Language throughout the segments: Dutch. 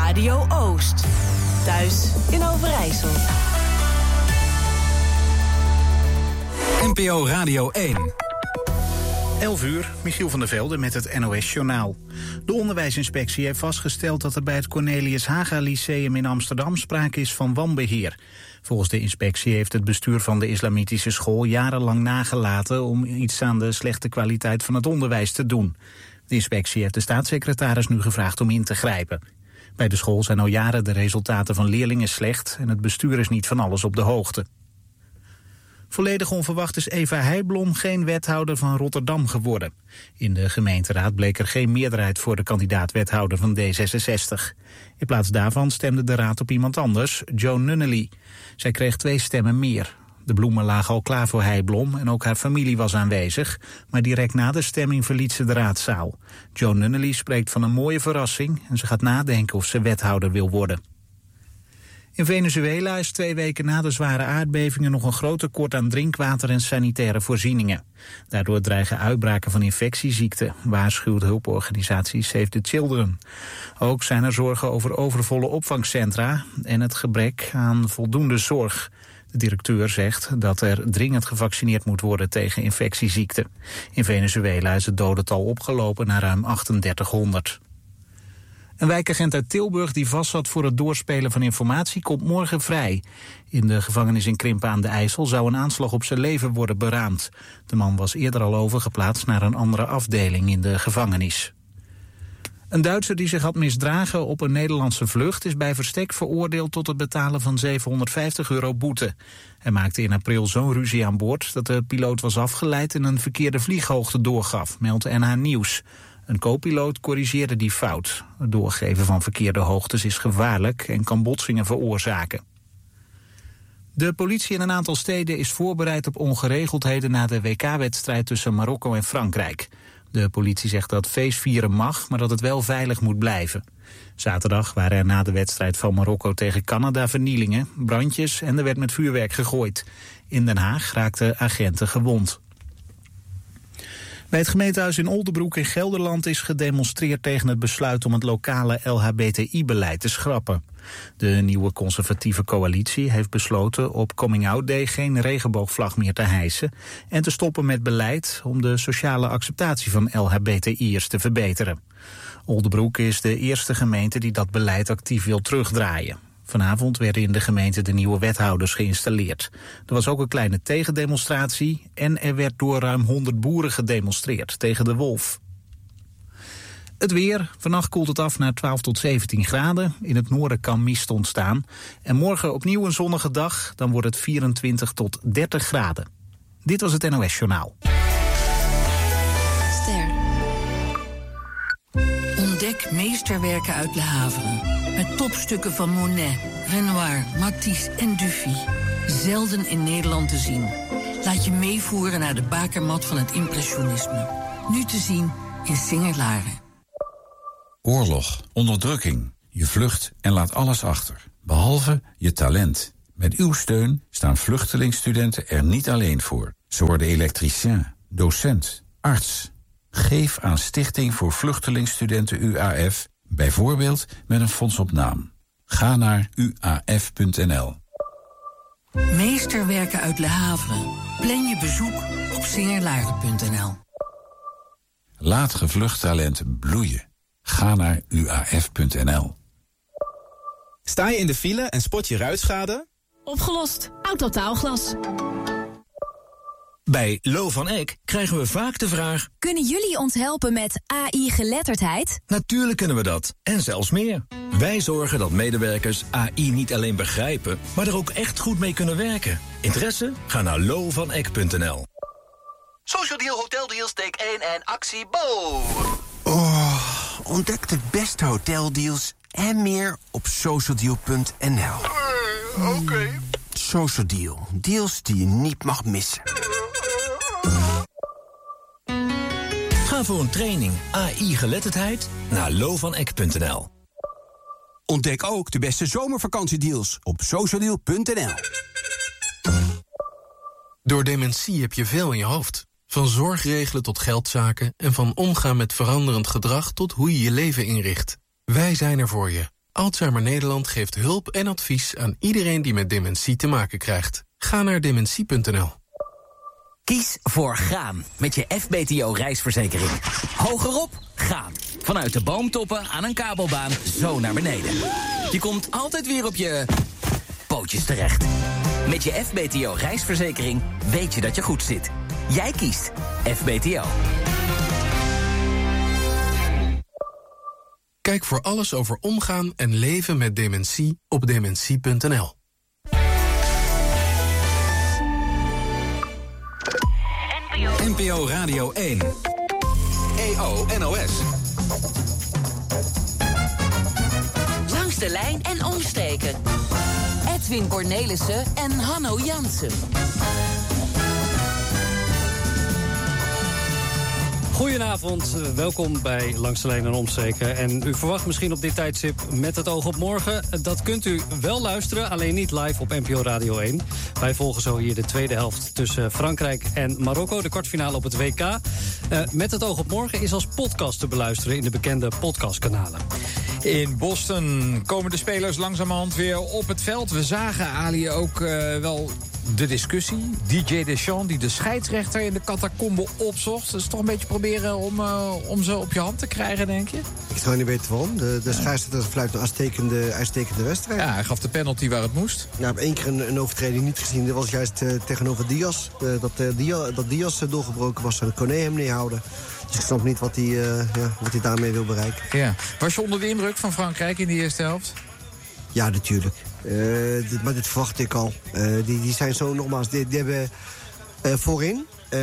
Radio Oost. Thuis in Overijssel. NPO Radio 1. 11 uur, Michiel van der Velde met het NOS-journaal. De onderwijsinspectie heeft vastgesteld dat er bij het Cornelius Haga Lyceum in Amsterdam sprake is van wanbeheer. Volgens de inspectie heeft het bestuur van de islamitische school jarenlang nagelaten om iets aan de slechte kwaliteit van het onderwijs te doen. De inspectie heeft de staatssecretaris nu gevraagd om in te grijpen. Bij de school zijn al jaren de resultaten van leerlingen slecht en het bestuur is niet van alles op de hoogte. Volledig onverwacht is Eva Heijblom geen wethouder van Rotterdam geworden. In de gemeenteraad bleek er geen meerderheid voor de kandidaat-wethouder van D66. In plaats daarvan stemde de raad op iemand anders, Joan Nunnally. Zij kreeg 2 stemmen meer. De bloemen lagen al klaar voor Heijblom en ook haar familie was aanwezig, maar direct na de stemming verliet ze de raadzaal. Joan Nunnally spreekt van een mooie verrassing en ze gaat nadenken of ze wethouder wil worden. In Venezuela is 2 weken na de zware aardbevingen nog een groot tekort aan drinkwater en sanitaire voorzieningen. Daardoor dreigen uitbraken van infectieziekten, waarschuwt hulporganisatie Save the Children. Ook zijn er zorgen over overvolle opvangcentra en het gebrek aan voldoende zorg. De directeur zegt dat er dringend gevaccineerd moet worden tegen infectieziekten. In Venezuela is het dodental opgelopen naar ruim 3800. Een wijkagent uit Tilburg die vastzat voor het doorspelen van informatie komt morgen vrij. In de gevangenis in Krimpen aan de IJssel zou een aanslag op zijn leven worden beraamd. De man was eerder al overgeplaatst naar een andere afdeling in de gevangenis. Een Duitser die zich had misdragen op een Nederlandse vlucht is bij verstek veroordeeld tot het betalen van €750 boete. Hij maakte in april zo'n ruzie aan boord dat de piloot was afgeleid en een verkeerde vlieghoogte doorgaf, meldt NH Nieuws. Een co-piloot corrigeerde die fout. Het doorgeven van verkeerde hoogtes is gevaarlijk en kan botsingen veroorzaken. De politie in een aantal steden is voorbereid op ongeregeldheden na de WK-wedstrijd tussen Marokko en Frankrijk. De politie zegt dat feestvieren mag, maar dat het wel veilig moet blijven. Zaterdag waren er na de wedstrijd van Marokko tegen Canada vernielingen, brandjes en er werd met vuurwerk gegooid. In Den Haag raakten agenten gewond. Bij het gemeentehuis in Oldebroek in Gelderland is gedemonstreerd tegen het besluit om het lokale LHBTI-beleid te schrappen. De nieuwe conservatieve coalitie heeft besloten op Coming Out Day geen regenboogvlag meer te hijsen en te stoppen met beleid om de sociale acceptatie van LHBTI'ers te verbeteren. Oldebroek is de eerste gemeente die dat beleid actief wil terugdraaien. Vanavond werden in de gemeente de nieuwe wethouders geïnstalleerd. Er was ook een kleine tegendemonstratie en er werd door ruim 100 boeren gedemonstreerd tegen de wolf. Het weer. Vannacht koelt het af naar 12 tot 17 graden. In het noorden kan mist ontstaan. En morgen opnieuw een zonnige dag. Dan wordt het 24 tot 30 graden. Dit was het NOS Journaal. Ster. Ontdek meesterwerken uit Le Havre. Met topstukken van Monet, Renoir, Matisse en Dufy. Zelden in Nederland te zien. Laat je meevoeren naar de bakermat van het impressionisme. Nu te zien in Singer-Laren. Oorlog, onderdrukking. Je vlucht en laat alles achter. Behalve je talent. Met uw steun staan vluchtelingstudenten er niet alleen voor. Ze worden elektricien, docent, arts. Geef aan Stichting voor Vluchtelingstudenten UAF, bijvoorbeeld met een fonds op naam. Ga naar uaf.nl. Meesterwerken uit Le Havre. Plan je bezoek op singerlaren.nl. Laat gevlucht talent bloeien. Ga naar uaf.nl. Sta je in de file en spot je ruitschade? Opgelost. Autotaalglas. Bij Lo van Eck krijgen we vaak de vraag: kunnen jullie ons helpen met AI-geletterdheid? Natuurlijk kunnen we dat. En zelfs meer. Wij zorgen dat medewerkers AI niet alleen begrijpen, maar er ook echt goed mee kunnen werken. Interesse? Ga naar lovaneck.nl. Social Deal Hotel Deals, take 1 en actie Bo. Oh, ontdek de beste hoteldeals en meer op socialdeal.nl. Oké. Social Deal. Deals die je niet mag missen. Ga voor een training AI-geletterdheid naar lovaneck.nl. Ontdek ook de beste zomervakantiedeals op socialdeal.nl. Door dementie heb je veel in je hoofd. Van zorgregelen tot geldzaken en van omgaan met veranderend gedrag tot hoe je je leven inricht. Wij zijn er voor je. Alzheimer Nederland geeft hulp en advies aan iedereen die met dementie te maken krijgt. Ga naar dementie.nl. Kies voor gaan met je FBTO reisverzekering. Hogerop, gaan. Vanuit de boomtoppen aan een kabelbaan zo naar beneden. Je komt altijd weer op je pootjes terecht. Met je FBTO reisverzekering weet je dat je goed zit. Jij kiest FBTO. Kijk voor alles over omgaan en leven met dementie op dementie.nl. NPO Radio 1. EO NOS. Langs de lijn en omsteken. Edwin Cornelissen en Hanno Jansen. Goedenavond, welkom bij Langs de Lijn en Omstreken. En u verwacht misschien op dit tijdstip Met het oog op morgen. Dat kunt u wel luisteren, alleen niet live op NPO Radio 1. Wij volgen zo hier de tweede helft tussen Frankrijk en Marokko. De kwartfinale op het WK. Met het oog op morgen is als podcast te beluisteren in de bekende podcastkanalen. In Boston komen de spelers langzamerhand weer op het veld. We zagen, Ali, ook wel de discussie. DJ Deschamps die de scheidsrechter in de catacombe opzocht. Dat is toch een beetje proberen om ze op je hand te krijgen, denk je? Ik zou niet weten waarom. De scheidsrechter fluit een uitstekende wedstrijd. Ja, hij gaf de penalty waar het moest. Ja, ik heb 1 keer een overtreding niet gezien. Dat was juist tegenover Diaz. Dat Diaz doorgebroken was en Koné hem niet houden. Dus ik snap niet wat hij daarmee wil bereiken. Ja. Was je onder de indruk van Frankrijk in die eerste helft? Ja, natuurlijk. Maar dit verwacht ik al. Die zijn zo nogmaals... Die hebben voorin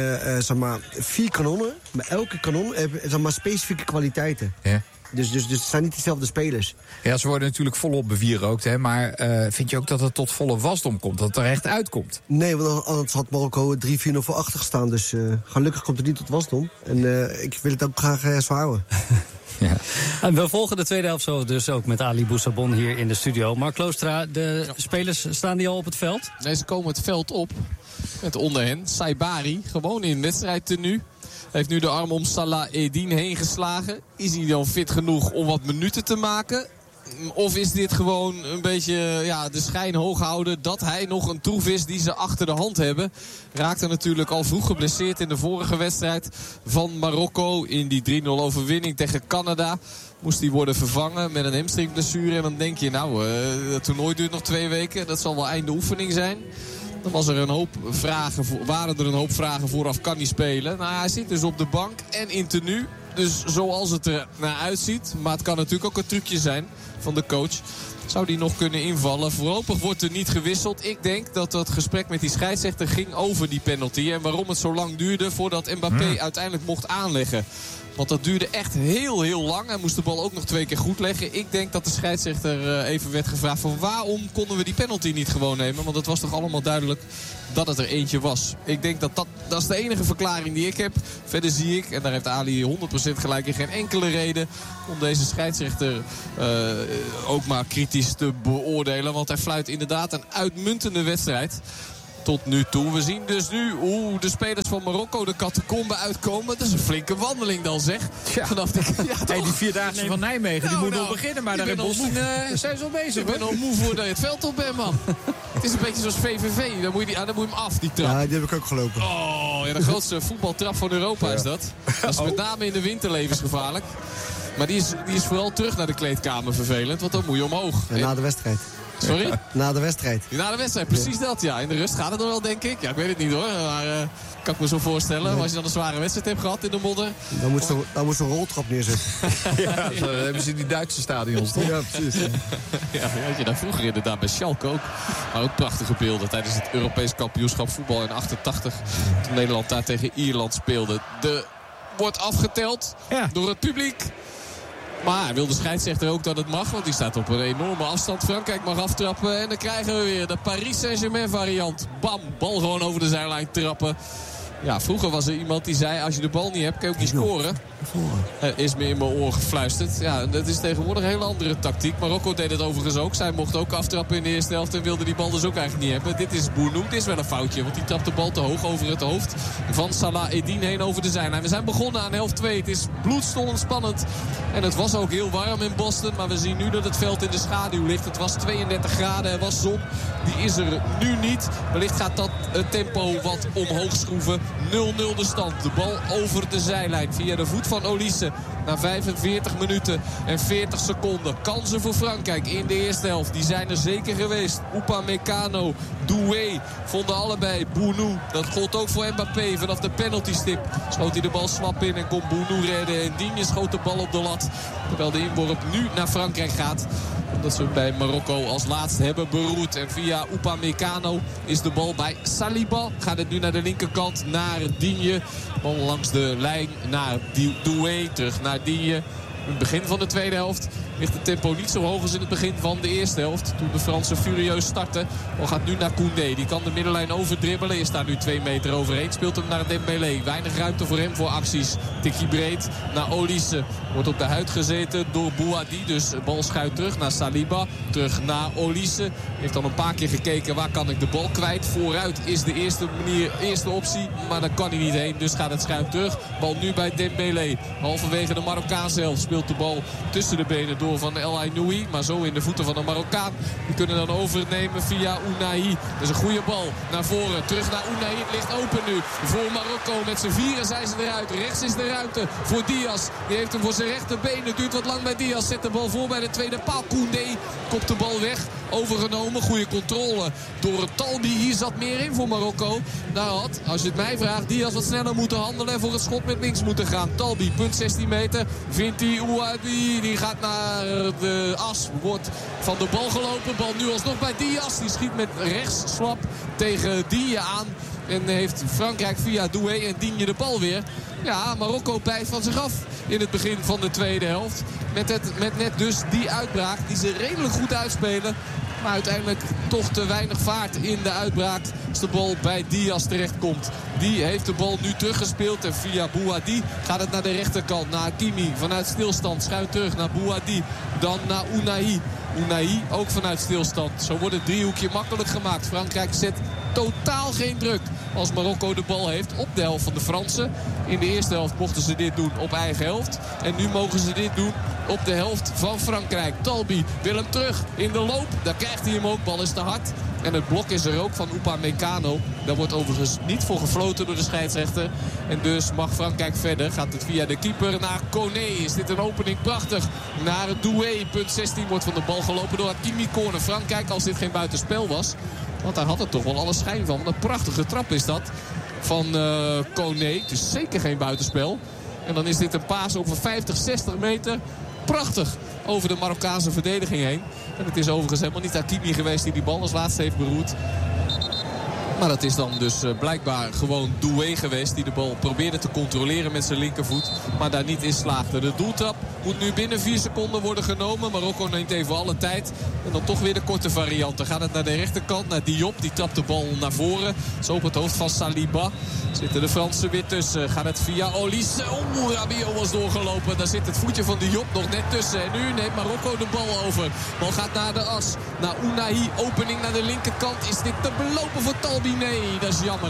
4 kanonnen. Maar elke kanon heeft specifieke kwaliteiten. Ja. Dus het zijn niet dezelfde spelers. Ja, ze worden natuurlijk volop bewierookt, hè. Maar vind je ook dat het tot volle wasdom komt? Dat het er echt uitkomt? Nee, want anders had Marokko 3-4-0 voor achter gestaan. Dus gelukkig komt het niet tot wasdom. En ik wil het ook graag zo houden. Ja. En we volgen de tweede helft zo dus ook met Ali Boussabon hier in de studio. Mark Kloostra, de spelers, staan die al op het veld? Nee, ze komen het veld op. Met onder hen Saibari, gewoon in wedstrijdtenue. Heeft nu de arm om Salah Eddin heen geslagen. Is hij dan fit genoeg om wat minuten te maken? Of is dit gewoon een beetje de schijn hoog houden dat hij nog een troef is die ze achter de hand hebben? Raakte natuurlijk al vroeg geblesseerd in de vorige wedstrijd van Marokko. In die 3-0 overwinning tegen Canada. Moest hij worden vervangen met een hamstringblessure. En dan denk je, het toernooi duurt nog 2 weken. Dat zal wel einde oefening zijn. Dan waren er een hoop vragen vooraf, kan hij spelen. Nou, hij zit dus op de bank en in tenue. Dus zoals het er naar uitziet. Maar het kan natuurlijk ook een trucje zijn van de coach. Zou die nog kunnen invallen? Voorlopig wordt er niet gewisseld. Ik denk dat dat gesprek met die scheidsrechter ging over die penalty. En waarom het zo lang duurde voordat Mbappé uiteindelijk mocht aanleggen. Want dat duurde echt heel, heel lang. Hij moest de bal ook nog 2 keer goed leggen. Ik denk dat de scheidsrechter even werd gevraagd van waarom konden we die penalty niet gewoon nemen? Want het was toch allemaal duidelijk dat het er eentje was. Ik denk dat is de enige verklaring die ik heb. Verder zie ik, en daar heeft Ali 100% gelijk in, geen enkele reden om deze scheidsrechter ook maar kritisch te beoordelen. Want hij fluit inderdaad een uitmuntende wedstrijd. Tot nu toe. We zien dus nu hoe de spelers van Marokko de catacombe uitkomen. Dat is een flinke wandeling dan, zeg. Ja. Vanaf die Vierdaagse van Nijmegen, die moet nog beginnen. Maar daar in Boston zijn ze al bezig. Ik ben al moe voordat je het veld op bent, man. Het is een beetje zoals VVV. Dan moet je hem af, die trap. Ja, die heb ik ook gelopen. Oh, ja, de grootste voetbaltrap van Europa is dat. Dat is met name in de winter levensgevaarlijk. Maar die is vooral terug naar de kleedkamer vervelend. Want dan moet je omhoog. En na de wedstrijd. Sorry? Na de wedstrijd. Na de wedstrijd, precies dat. Ja, in de rust gaat het nog wel, denk ik. Ja, ik weet het niet hoor. Maar kan ik me zo voorstellen. Nee. Als je dan een zware wedstrijd hebt gehad in de modder. Dan moet ze een roltrap neerzetten. Ja, zo hebben ze in die Duitse stadions, toch? Ja, precies. Ja, had je daar vroeger inderdaad bij Schalke ook. Maar ook prachtige beelden tijdens het Europees kampioenschap voetbal in 88. Toen Nederland daar tegen Ierland speelde. Wordt afgeteld door het publiek. Maar wil de scheidsrechter ook dat het mag. Want die staat op een enorme afstand. Frankrijk mag aftrappen. En dan krijgen we weer de Paris Saint-Germain variant. Bam, bal gewoon over de zijlijn trappen. Ja, vroeger was er iemand die zei, als je de bal niet hebt, kan je ook niet scoren. Is me in mijn oor gefluisterd. Ja, dat is tegenwoordig een hele andere tactiek. Marokko deed het overigens ook. Zij mocht ook aftrappen in de eerste helft en wilde die bal dus ook eigenlijk niet hebben. Dit is Bounou. Dit is wel een foutje, want die trapt de bal te hoog over het hoofd van Salah Eddin heen over de zijlijn. We zijn begonnen aan helft 2. Het is bloedstollend spannend. En het was ook heel warm in Boston. Maar we zien nu dat het veld in de schaduw ligt. Het was 32 graden. Er was zon. Die is er nu niet. Wellicht gaat dat het tempo wat omhoog schroeven. 0-0 de stand. De bal over de zijlijn via de voet van Olise. Na 45 minuten en 40 seconden. Kansen voor Frankrijk in de eerste helft. Die zijn er zeker geweest. Upamecano, Doué vonden allebei. Bounou, dat gold ook voor Mbappé. Vanaf de penaltystip schoot hij de bal slap in en kon Bounou redden. En Digne schoot de bal op de lat. Terwijl de inworp nu naar Frankrijk gaat. Omdat ze bij Marokko als laatste hebben beroerd. En via Upamecano is de bal bij Saliba. Gaat het nu naar de linkerkant, naar Digne. Bal langs de lijn naar Doué, terug naar Digne. In het begin van de tweede helft ligt het tempo niet zo hoog als in het begin van de eerste helft. Toen de Fransen furieus starten. Bal gaat nu naar Koundé. Die kan de middenlijn overdribbelen. Is daar nu 2 meter overheen. Speelt hem naar Dembélé. Weinig ruimte voor hem voor acties. Tikkie breed naar Olise. Wordt op de huid gezeten door Bouhaddi. Dus de bal schuift terug naar Saliba. Terug naar Olise. Heeft dan een paar keer gekeken waar kan ik de bal kwijt. Vooruit is de eerste optie. Maar daar kan hij niet heen. Dus gaat het schuift terug. Bal nu bij Dembélé. Halverwege de Marokkaan zelf speelt de bal tussen de benen door van El Ainoui. Maar zo in de voeten van de Marokkaan. Die kunnen dan overnemen via Ounahi. Dat is een goede bal naar voren. Terug naar Ounahi. Het ligt open nu voor Marokko. Met z'n vieren zijn ze eruit. Rechts is de ruimte voor Diaz. Die heeft hem voor zijn rechterbeen. Het duurt wat lang bij Diaz. Zet de bal voor bij de tweede paal. Koundé kopt de bal weg. Overgenomen. Goede controle door Talbi. Hier zat meer in voor Marokko. Daar had, als je het mij vraagt, Diaz wat sneller moeten handelen. En voor het schot met links moeten gaan. Talbi, punt 16 meter. Vindt hij Ouadi. Die gaat naar de as. Wordt van de bal gelopen. Bal nu alsnog bij Diaz. Die schiet met rechts slap tegen Digne aan. En heeft Frankrijk via Doué en Digne de bal weer. Ja, Marokko bijt van zich af in het begin van de tweede helft. Met net dus die uitbraak die ze redelijk goed uitspelen. Maar uiteindelijk toch te weinig vaart in de uitbraak als de bal bij Diaz terechtkomt. Die heeft de bal nu teruggespeeld. En via Bouhaddi gaat het naar de rechterkant. Naar Hakimi vanuit stilstand. Schuift terug naar Bouhaddi. Dan naar Ounahi. Ounahi ook vanuit stilstand. Zo wordt het driehoekje makkelijk gemaakt. Frankrijk zet totaal geen druk als Marokko de bal heeft op de helft van de Fransen. In de eerste helft mochten ze dit doen op eigen helft. En nu mogen ze dit doen op de helft van Frankrijk. Talbi wil hem terug in de loop. Daar krijgt hij hem ook. Bal is te hard. En het blok is er ook van Upamecano. Daar wordt overigens niet voor gefloten door de scheidsrechter. En dus mag Frankrijk verder. Gaat het via de keeper naar Koné. Is dit een opening? Prachtig. Naar Doué. Punt 16 wordt van de bal gelopen door Hakimi. Corner Frankrijk als dit geen buitenspel was. Want daar had het toch wel alle schijn van. Wat een prachtige trap is dat van Koné. Het is zeker geen buitenspel. En dan is dit een paas over 50, 60 meter. Prachtig over de Marokkaanse verdediging heen. En het is overigens helemaal niet Hakimi geweest die bal als laatste heeft beroerd. Maar dat is dan dus blijkbaar gewoon Doué geweest die de bal probeerde te controleren met zijn linkervoet. Maar daar niet in slaagde. De doeltrap moet nu binnen 4 seconden worden genomen. Marokko neemt even alle tijd. En dan toch weer de korte variant. Dan gaat het naar de rechterkant, naar Diop. Die trapt de bal naar voren. Zo op het hoofd van Saliba. Zitten de Fransen weer tussen. Gaat het via Olise. Rabiot was doorgelopen. Daar zit het voetje van Diop nog net tussen. En nu neemt Marokko de bal over. Bal gaat naar de as. Naar Ounahi. Opening naar de linkerkant. Is dit te belopen voor Talbi? Nee, dat is jammer.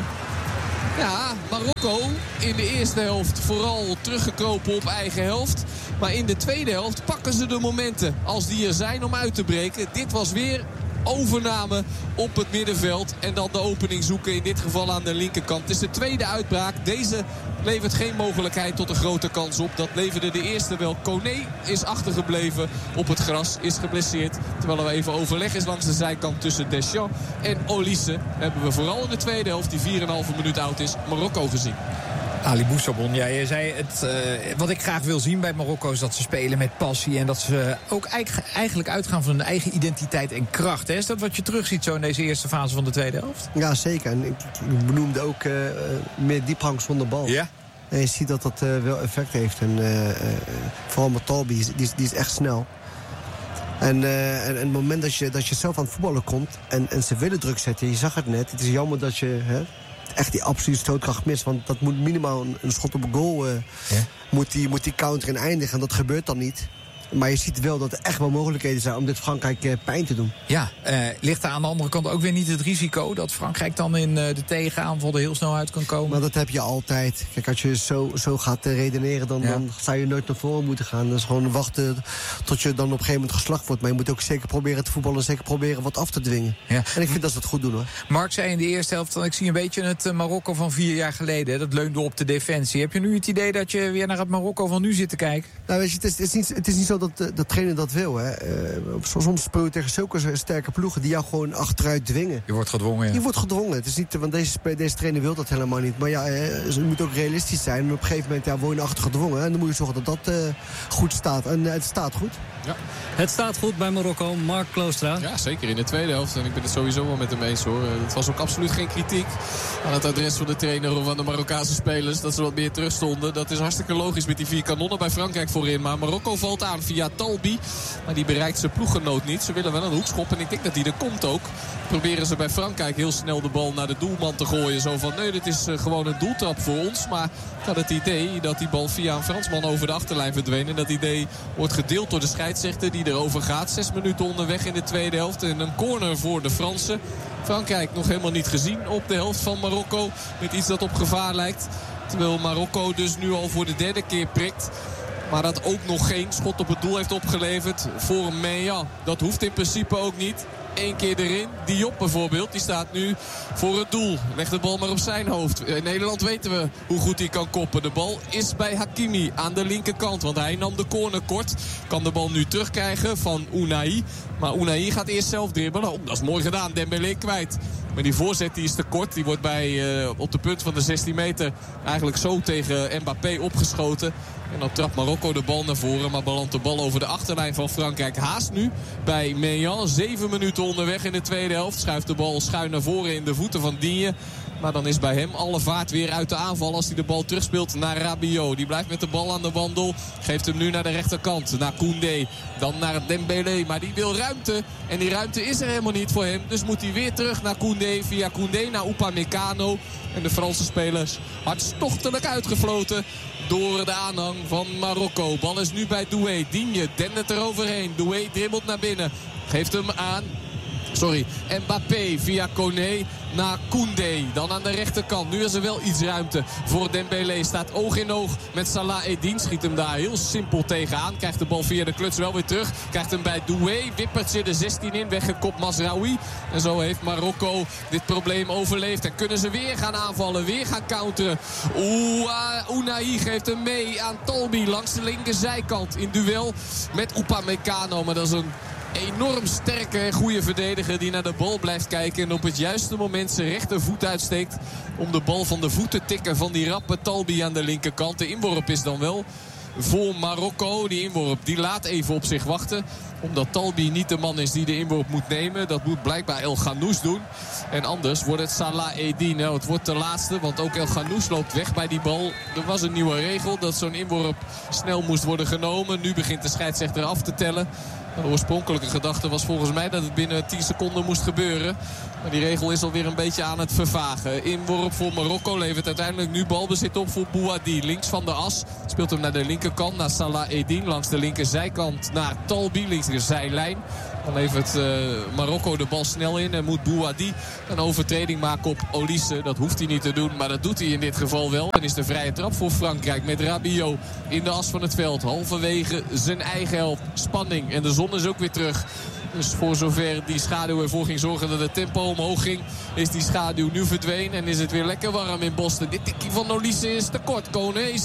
Ja, Marokko in de eerste helft vooral teruggekropen op eigen helft. Maar in de tweede helft pakken ze de momenten als die er zijn om uit te breken. Dit was weer overname op het middenveld. En dan de opening zoeken, in dit geval aan de linkerkant. Het is de tweede uitbraak. Deze levert geen mogelijkheid tot een grote kans op. Dat leverde de eerste wel. Koné is achtergebleven op het gras, is geblesseerd. Terwijl er even overleg is langs de zijkant tussen Deschamps en Olise. Hebben we vooral in de tweede helft, die 4,5 minuut oud is, Marokko gezien. Ali Boussabon, ja, je zei het. Wat ik graag wil zien bij Marokko is dat ze spelen met passie. En dat ze ook eigenlijk uitgaan van hun eigen identiteit en kracht. Hè? Is dat wat je terugziet zo in deze eerste fase van de tweede helft? Ja, zeker. En ik benoemde ook meer diepgang zonder bal. Ja. En je ziet dat dat wel effect heeft. En vooral met Talbi, die is echt snel. En het moment dat je zelf aan het voetballen komt en ze willen druk zetten, je zag het net. Het is jammer dat je echt die absolute stootkracht mist. Want dat moet minimaal een schot op een goal moet die counter in eindigen. En dat gebeurt dan niet. Maar je ziet wel dat er echt wel mogelijkheden zijn om dit Frankrijk pijn te doen. Ja, ligt er aan de andere kant ook weer niet het risico dat Frankrijk dan in de tegenaanval er heel snel uit kan komen? Maar dat heb je altijd. Kijk, als je zo gaat redeneren, dan zou je nooit naar voren moeten gaan. Dat is gewoon wachten tot je dan op een gegeven moment geslacht wordt. Maar je moet ook zeker proberen te voetballen en zeker proberen wat af te dwingen. Ja. En ik vind dat ze het goed doen, hoor. Mark zei in de eerste helft, ik zie een beetje het Marokko van 4 jaar geleden. Dat leunde op de defensie. Heb je nu het idee dat je weer naar het Marokko van nu zit te kijken? Nou, weet je, het is niet zo dat de trainer dat wil. Hè. Soms speel je tegen zulke sterke ploegen die jou gewoon achteruit dwingen. Je wordt gedwongen, ja. Je wordt gedwongen. Het is niet, want deze trainer wil dat helemaal niet. Maar ja, je moet ook realistisch zijn. En op een gegeven moment word je naar achter gedwongen. En dan moet je zorgen dat dat goed staat. En het staat goed. Ja. Het staat goed bij Marokko. Mark Kloostra. Ja, zeker in de tweede helft. En ik ben het sowieso wel met hem eens, hoor. Het was ook absoluut geen kritiek aan het adres van de trainer of aan de Marokkaanse spelers. Dat ze wat meer terug stonden. Dat is hartstikke logisch met die 4 kanonnen bij Frankrijk voorin. Maar Marokko valt aan via Talbi. Maar die bereikt zijn ploeggenoot niet. Ze willen wel een hoekschop. En ik denk dat die er komt ook. Proberen ze bij Frankrijk heel snel de bal naar de doelman te gooien. Zo van, nee, dit is gewoon een doeltrap voor ons. Maar ik had het idee dat die bal via een Fransman over de achterlijn verdween. En dat idee wordt gedeeld door de scheidsrechter die erover gaat. 6 minuten onderweg in de tweede helft. En een corner voor de Fransen. Frankrijk nog helemaal niet gezien op de helft van Marokko. Met iets dat op gevaar lijkt. Terwijl Marokko dus nu al voor de 3e keer prikt. Maar dat ook nog geen schot op het doel heeft opgeleverd voor Meillan. Dat hoeft in principe ook niet. 1 keer erin. Diop bijvoorbeeld, die staat nu voor het doel. Legt de bal maar op zijn hoofd. In Nederland weten we hoe goed hij kan koppen. De bal is bij Hakimi aan de linkerkant. Want hij nam de corner kort. Kan de bal nu terugkrijgen van Unai. Maar Unai gaat eerst zelf dribbelen. Oh, dat is mooi gedaan. Dembélé kwijt. Maar die voorzet die is te kort. Die wordt op de punt van de 16 meter eigenlijk zo tegen Mbappé opgeschoten. En dan trapt Marokko de bal naar voren. Maar belandt de bal over de achterlijn van Frankrijk. Haast nu bij Meillan. 7 minuten onderweg in de tweede helft. Schuift de bal schuin naar voren in de voeten van Digne. Maar dan is bij hem alle vaart weer uit de aanval als hij de bal terugspeelt naar Rabiot. Die blijft met de bal aan de wandel. Geeft hem nu naar de rechterkant. Naar Koundé. Dan naar Dembélé. Maar die wil ruimte. En die ruimte is er helemaal niet voor hem. Dus moet hij weer terug naar Koundé. Via Koundé naar Upamecano. En de Franse spelers hartstochtelijk uitgefloten door de aanhang van Marokko. Bal is nu bij Doué. Digne dendert er overheen. Doué dribbelt naar binnen. Geeft hem aan Mbappé via Koné naar Koundé. Dan aan de rechterkant. Nu is er wel iets ruimte voor Dembélé. Staat oog in oog met Salah Eddin. Schiet hem daar heel simpel tegenaan. Krijgt de bal via de kluts wel weer terug. Krijgt hem bij Doué. Wippert ze de 16 in. Weggekopt Mazraoui. En zo heeft Marokko dit probleem overleefd. En kunnen ze weer gaan aanvallen. Weer gaan counteren. Unai geeft hem mee aan Talbi langs de linkerzijkant. In duel met Upamecano. Maar dat is een enorm sterke en goede verdediger die naar de bal blijft kijken. En op het juiste moment zijn rechtervoet uitsteekt om de bal van de voet te tikken van die rappe Talbi aan de linkerkant. De inworp is dan wel voor Marokko. Die inworp die laat even op zich wachten. Omdat Talbi niet de man is die de inworp moet nemen. Dat moet blijkbaar El Ghanous doen. En anders wordt het Salah Eddin. Nou, het wordt de laatste, want ook El Ghanous loopt weg bij die bal. Er was een nieuwe regel dat zo'n inworp snel moest worden genomen. Nu begint de scheidsrechter af te tellen. De oorspronkelijke gedachte was volgens mij dat het binnen 10 seconden moest gebeuren. Maar die regel is alweer een beetje aan het vervagen. Inworp voor Marokko levert uiteindelijk nu balbezit op voor Bouhaddi. Links van de as. Speelt hem naar de linkerkant, naar Salah Eddin. Langs de linkerzijkant naar Talbi, linkerzijlijn. Dan levert Marokko de bal snel in. En moet Bouhaddi een overtreding maken op Olise. Dat hoeft hij niet te doen, maar dat doet hij in dit geval wel. En is de vrije trap voor Frankrijk met Rabiot in de as van het veld. Halverwege zijn eigen helft. Spanning en de zon is ook weer terug. Dus voor zover die schaduw ervoor ging zorgen dat het tempo omhoog ging, is die schaduw nu verdwenen. En is het weer lekker warm in Boston. Dit tikkie van Olise is te kort. Koné